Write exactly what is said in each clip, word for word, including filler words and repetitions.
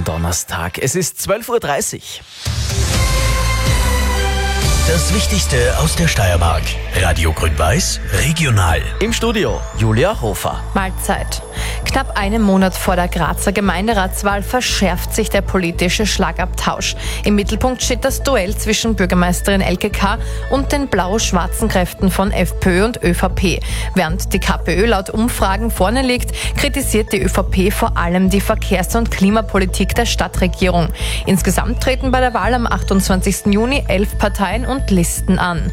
Donnerstag. Es ist zwölf Uhr dreißig. Das Wichtigste aus der Steiermark. Radio Grün-Weiß regional. Im Studio Julia Hofer. Mahlzeit. Knapp einen Monat vor der Grazer Gemeinderatswahl verschärft sich der politische Schlagabtausch. Im Mittelpunkt steht das Duell zwischen Bürgermeisterin Elke K. und den blau-schwarzen Kräften von FPÖ und ÖVP. Während die KPÖ laut Umfragen vorne liegt, kritisiert die ÖVP vor allem die Verkehrs- und Klimapolitik der Stadtregierung. Insgesamt treten bei der Wahl am achtundzwanzigsten Juni elf Parteien und Listen an.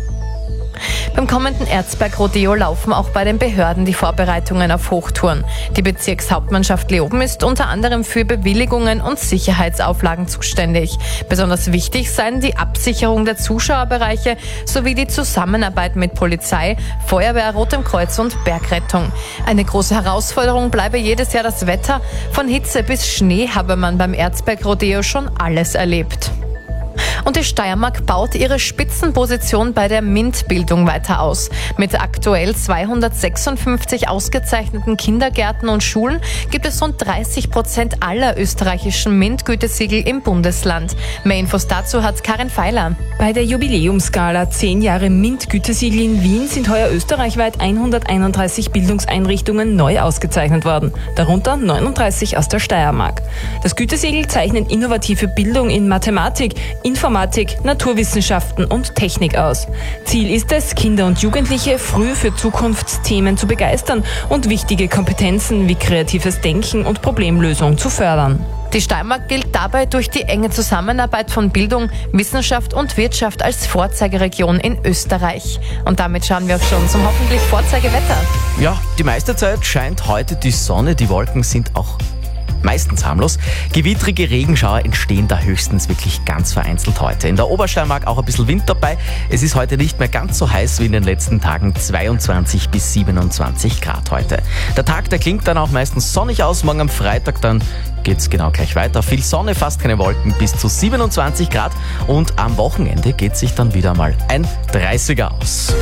Beim kommenden Erzberg-Rodeo laufen auch bei den Behörden die Vorbereitungen auf Hochtouren. Die Bezirkshauptmannschaft Leoben ist unter anderem für Bewilligungen und Sicherheitsauflagen zuständig. Besonders wichtig seien die Absicherung der Zuschauerbereiche sowie die Zusammenarbeit mit Polizei, Feuerwehr, Rotem Kreuz und Bergrettung. Eine große Herausforderung bleibe jedes Jahr das Wetter. Von Hitze bis Schnee habe man beim Erzberg-Rodeo schon alles erlebt. Und die Steiermark baut ihre Spitzenposition bei der MINT-Bildung weiter aus. Mit aktuell zweihundertsechsundfünfzig ausgezeichneten Kindergärten und Schulen gibt es rund dreißig Prozent aller österreichischen MINT-Gütesiegel im Bundesland. Mehr Infos dazu hat Karin Feiler. Bei der Jubiläumsgala zehn Jahre MINT-Gütesiegel in Wien sind heuer österreichweit hunderteinunddreißig Bildungseinrichtungen neu ausgezeichnet worden, darunter neununddreißig aus der Steiermark. Das Gütesiegel zeichnet innovative Bildung in Mathematik, Informatik, Naturwissenschaften und Technik aus. Ziel ist es, Kinder und Jugendliche früh für Zukunftsthemen zu begeistern und wichtige Kompetenzen wie kreatives Denken und Problemlösung zu fördern. Die Steiermark gilt dabei durch die enge Zusammenarbeit von Bildung, Wissenschaft und Wirtschaft als Vorzeigeregion in Österreich. Und damit schauen wir auch schon zum hoffentlich Vorzeigewetter. Ja, die meiste Zeit scheint heute die Sonne, die Wolken sind auch meistens harmlos. Gewittrige Regenschauer entstehen da höchstens wirklich ganz vereinzelt heute. In der Obersteiermark auch ein bisschen Wind dabei. Es ist heute nicht mehr ganz so heiß wie in den letzten Tagen, zweiundzwanzig bis siebenundzwanzig Grad heute. Der Tag, der klingt dann auch meistens sonnig aus. Morgen am Freitag dann geht's genau gleich weiter. Viel Sonne, fast keine Wolken, bis zu siebenundzwanzig Grad. Und am Wochenende geht sich dann wieder mal ein dreißiger aus.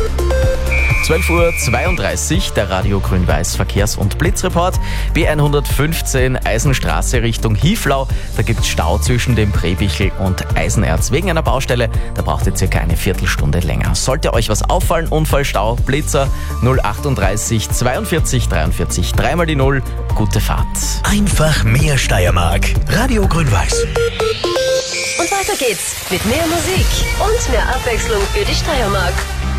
zwölf Uhr zweiunddreißig, der Radio Grün-Weiß Verkehrs- und Blitzreport. B hundertfünfzehn Eisenstraße Richtung Hieflau. Da gibt es Stau zwischen dem Prebichel und Eisenerz wegen einer Baustelle. Da braucht ihr circa eine Viertelstunde länger. Sollte euch was auffallen, Unfall, Stau, Blitzer, null achtunddreißig zweiundvierzig dreiundvierzig, dreimal die Null. Gute Fahrt. Einfach mehr Steiermark. Radio Grün-Weiß. Und weiter geht's mit mehr Musik und mehr Abwechslung für die Steiermark.